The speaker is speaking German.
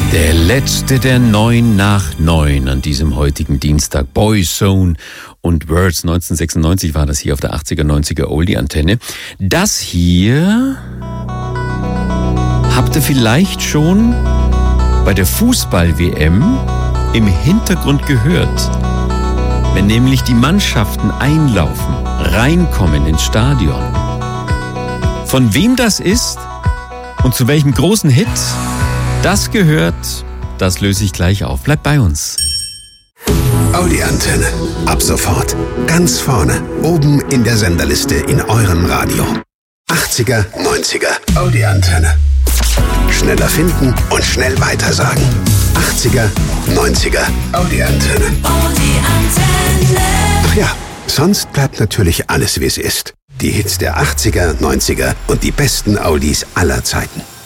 Der letzte der 9 nach 9 an diesem heutigen Dienstag. Boyzone und Words. 1996 war das hier auf der 80er, 90er Oldie-Antenne. Das hier habt ihr vielleicht schon bei der Fußball-WM im Hintergrund gehört. Wenn nämlich die Mannschaften einlaufen, reinkommen ins Stadion. Von wem das ist und zu welchem großen Hit das gehört, das löse ich gleich auf. Bleibt bei uns. Audi-Antenne. Ab sofort ganz vorne, oben in der Senderliste in eurem Radio. 80er, 90er Audi-Antenne. Schneller finden und schnell weitersagen. 80er, 90er Audi-Antenne. Ach ja, sonst bleibt natürlich alles, wie es ist. Die Hits der 80er, 90er und die besten Audis aller Zeiten.